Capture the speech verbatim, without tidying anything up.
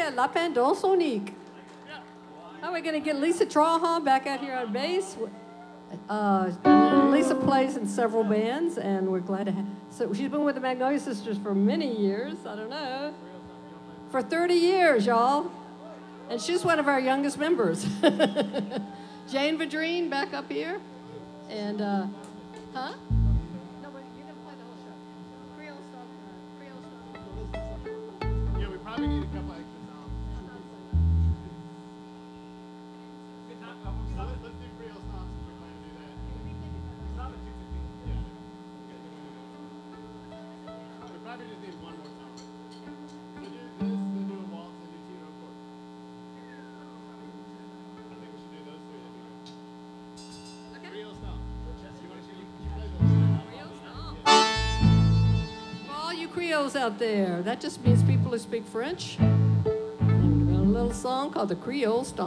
at La Pendonsonique. Now we're going to get Lisa Trahan back out here on bass. Uh, Lisa plays in several bands, and we're glad to have. So she's been with the Magnolia Sisters for many years. I don't know, for thirty years, y'all. And she's one of our youngest members. Jane Vadrine back up here, and uh, huh? No, but you're gonna play the whole show. Creole stuff. Uh, Creole stuff. Yeah, we probably need a couple extra songs. So let's, let's do Creole songs if we're going to do that. Stop at two fifteen. Yeah. We probably just need one more song. So do this, then do a waltz, and do Tito chord. I think we should do those three. Okay. Creole stomp. You want to you, you play the Creole stomp. For all you Creoles out there, that just means people who speak French. And we're doing a little song called the Creole Stomp.